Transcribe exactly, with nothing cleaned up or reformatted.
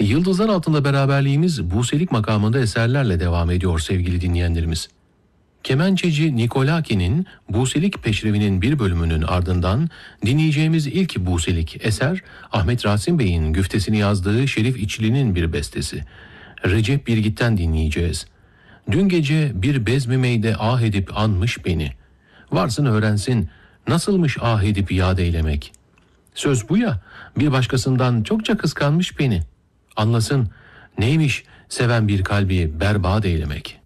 Yıldızlar altında beraberliğimiz Buselik makamında eserlerle devam ediyor sevgili dinleyenlerimiz. Kemençeci Nikolaki'nin Buselik Peşrevi'nin bir bölümünün ardından dinleyeceğimiz ilk Buselik eser Ahmet Rasim Bey'in güftesini yazdığı Şerif İçli'nin bir bestesi. Recep Birgit'ten dinleyeceğiz. Dün gece bir bezmimeyde ah edip anmış beni. Varsın öğrensin nasılmış ah edip yad eylemek. Söz bu ya, bir başkasından çokça kıskanmış beni. Anlasın neymiş seven bir kalbi berbat eylemek.